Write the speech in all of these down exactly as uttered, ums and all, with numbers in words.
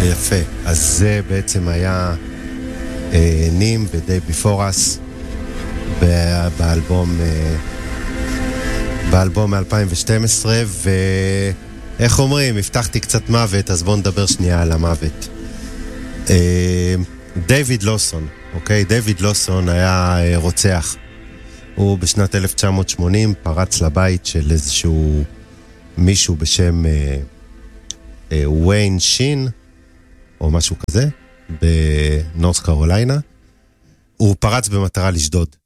יפה. אז זה בעצם היה אה, נים ב-Day Before Us באלבום אה, באלבום מ-אלפיים ושתים עשרה, ואיך אומרים, הבטחתי קצת מוות, אז בואו נדבר שנייה על המוות. אה, דיוויד לוסון, אוקיי? דיוויד לוסון היה אה, רוצח. הוא בשנת אלף תשע מאות שמונים פרץ לבית של איזשהו מישהו בשם אה, אה, וויין שין, או משהו כזה, בנורס קרוליינה. הוא פרץ במטרה לשדוד.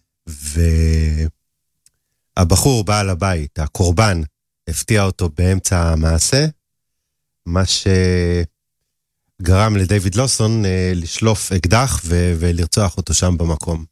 והבחור בעל הבית, הקורבן, הפתיע אותו באמצע המעשה, מה שגרם לדיוויד לוסון אה, לשלוף אקדח ו- ולרצוח אותו שם במקום.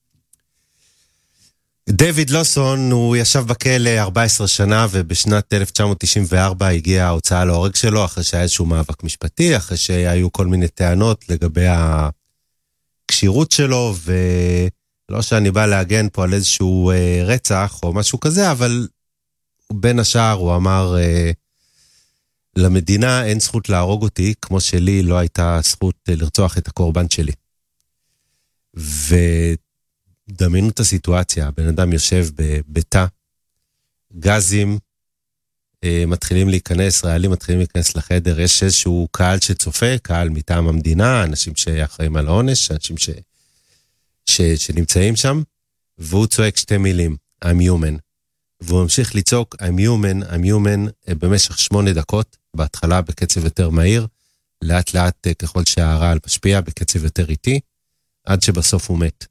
דיוויד לוסון הוא ישב בכלא ארבע עשרה שנה, ובשנת אלף תשע מאות תשעים וארבע הגיעה ההוצאה להורג שלו, אחרי שהיה איזשהו מאבק משפטי, אחרי שהיו כל מיני טענות לגבי הקשירות שלו, ולא שאני בא להגן פה על איזשהו אה, רצח או משהו כזה, אבל בין השאר הוא אמר, אה, למדינה אין זכות להרוג אותי, כמו שלי לא הייתה זכות אה, לרצוח את הקורבן שלי. ו... דמיינו את הסיטואציה, הבן אדם יושב בביתה, גזים אה, מתחילים להיכנס, רעלים מתחילים להיכנס לחדר, יש איזשהו קהל שצופה, קהל מטעם המדינה, אנשים שאחראים על העונש, אנשים ש, ש, שנמצאים שם, והוא צועק שתי מילים, I'm human, והוא ממשיך לצעוק I'm human, I'm human, אה, במשך שמונה דקות, בהתחלה בקצב יותר מהיר, לאט לאט אה, ככל שהרעל משפיע, בקצב יותר איטי, עד שבסוף הוא מת.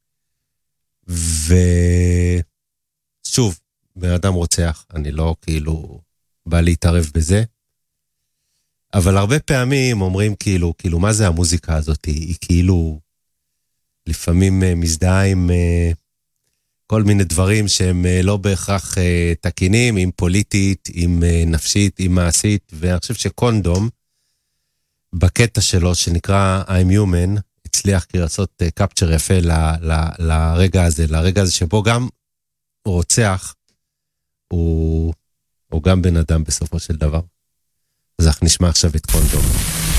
ושוב, בן אדם רוצח, אני לא כאילו בא להתערב בזה, אבל הרבה פעמים אומרים כאילו, כאילו מה זה המוזיקה הזאת? היא, היא כאילו לפעמים מזדהה עם כל מיני דברים שהם לא בהכרח תקינים, עם פוליטית, עם נפשית, עם מעשית, ואני חושב שקונדום, בקטע שלו שנקרא I'm Human, הצליח כי לעשות קפצ'ר יפה ל, ל, לרגע הזה, לרגע הזה שבו גם רוצח, הוא, הוא גם בן אדם בסופו של דבר. אז אנחנו נשמע עכשיו את קונדום.